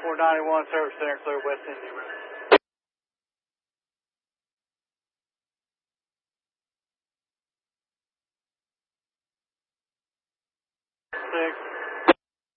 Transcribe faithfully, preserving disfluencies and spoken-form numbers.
four ninety-one, service center, clear West Indy Road. Six.